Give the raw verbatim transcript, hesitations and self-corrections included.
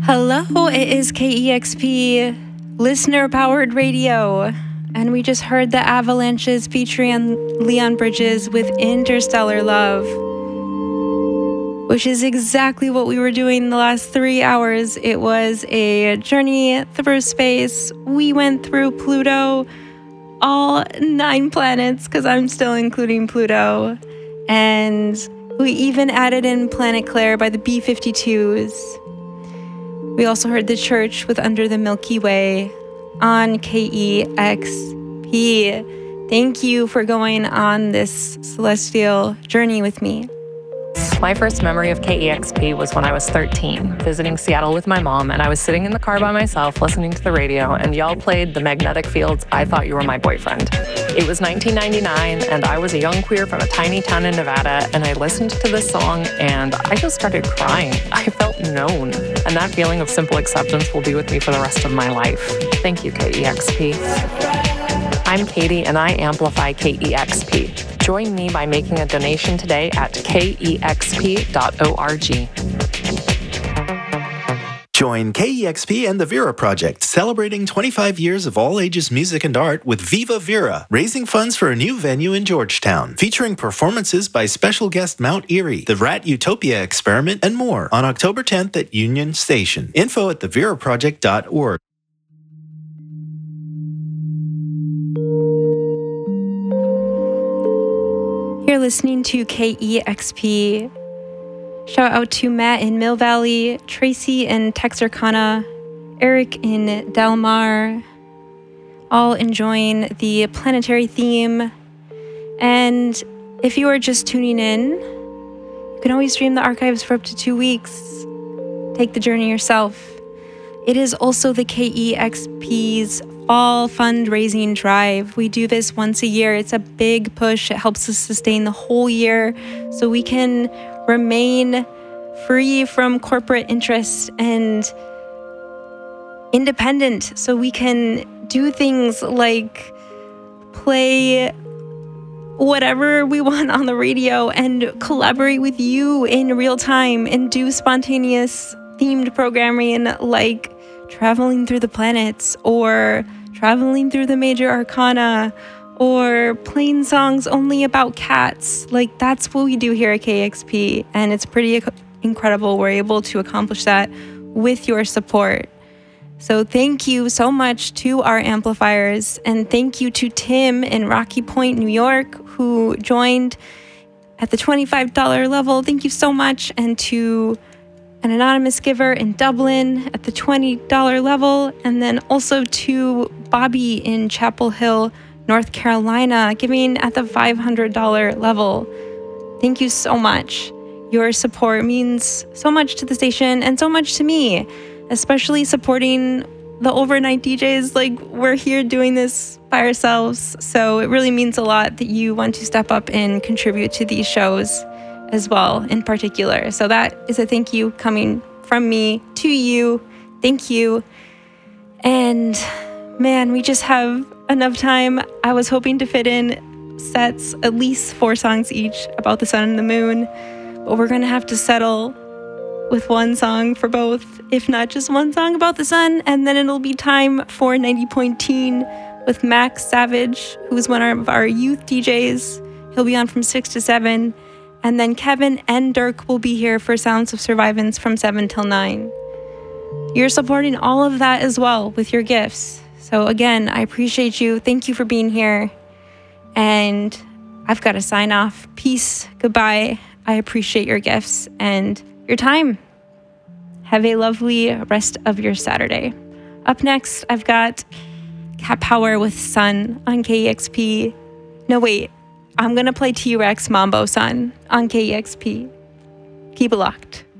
Hello, it is K E X P, listener-powered radio, and we just heard the Avalanches featuring Leon Bridges with Interstellar Love, which is exactly what we were doing the last three hours. It was a journey through space. We went through Pluto, all nine planets, because I'm still including Pluto, and we even added in Planet Claire by the B fifty-twos. We also heard The Church with Under the Milky Way on K E X P. Thank you for going on this celestial journey with me. My first memory of K E X P was when I was thirteen, visiting Seattle with my mom, and I was sitting in the car by myself listening to the radio, and y'all played The Magnetic Fields, I Thought You Were My Boyfriend. It was nineteen ninety-nine, and I was a young queer from a tiny town in Nevada, and I listened to this song, and I just started crying. I felt known, and that feeling of simple acceptance will be with me for the rest of my life. Thank you, K E X P. I'm Katie, and I amplify K E X P. Join me by making a donation today at K E X P dot org. Join K E X P and the Vera Project, celebrating twenty-five years of all-ages music and art with Viva Vera, raising funds for a new venue in Georgetown, featuring performances by special guest Mount Erie, the Rat Utopia Experiment, and more on October tenth at Union Station. Info at the vera project dot org. You're listening to K E X P. Shout out to Matt in Mill Valley, Tracy in Texarkana, Eric in Del Mar, all enjoying the planetary theme. And if you are just tuning in, you can always stream the archives for up to two weeks. Take the journey yourself. It is also the K E X P's fall fundraising drive. We do this once a year. It's a big push. It helps us sustain the whole year so we can remain free from corporate interests and independent, so we can do things like play whatever we want on the radio and collaborate with you in real time and do spontaneous themed programming like traveling through the planets or traveling through the major arcana or playing songs only about cats. Like, that's what we do here at K X P, and it's pretty incredible we're able to accomplish that with your support. So thank you so much to our amplifiers, and thank you to Tim in Rocky Point, New York, who joined at the twenty-five dollars level. Thank you so much. And to an anonymous giver in Dublin at the twenty dollars level, and then also to Bobby in Chapel Hill, North Carolina, giving at the five hundred dollars level. Thank you so much. Your support means so much to the station and so much to me, especially supporting the overnight D Js. Like, we're here doing this by ourselves, so it really means a lot that you want to step up and contribute to these shows as well in particular. So that is a thank you coming from me to you. Thank you. And man, we just have enough time. I was hoping to fit in sets, at least four songs each about the sun and the moon, but we're gonna have to settle with one song for both, if not just one song about the sun, and then it'll be time for ninety point teen with Max Savage, who's one of our youth D Js. He'll be on from six to seven, and then Kevin and Dirk will be here for Sounds of Survivance from seven till nine. You're supporting all of that as well with your gifts. So again, I appreciate you. Thank you for being here. And I've got to sign off. Peace. Goodbye. I appreciate your gifts and your time. Have a lovely rest of your Saturday. Up next, I've got Cat Power with Sun on K E X P. No, wait. I'm going to play T-Rex Mambo Sun on K E X P. Keep it locked.